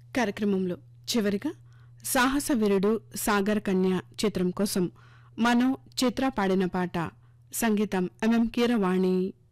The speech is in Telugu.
కార్యక్రమంలో చివరిగా సాహస వీరుడు సాగర్ కన్య చిత్రం కోసం మనో చిత్ర పాడిన పాట. సంగీతం ఎంఎం కీరవాణి.